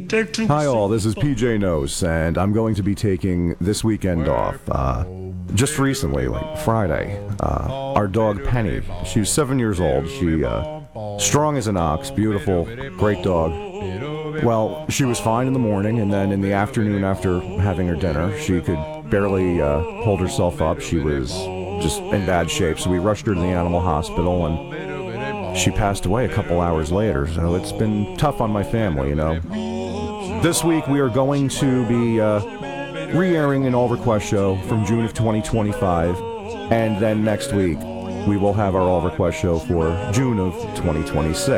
Hi all, this is PJ Nose, and I'm going to be taking this weekend off. Just recently, like Friday, our dog Penny, she's 7 years old. She, strong as an ox, beautiful, great dog. Well, she was fine in the morning, and then in the afternoon after having her dinner, she could barely hold herself up. She was just in bad shape, so we rushed her to the animal hospital, and she passed away a couple hours later, so it's been tough on my family, you know. This week we are going to be re-airing an All Request show from June of 2025, and then next week we will have our All Request show for June of 2026.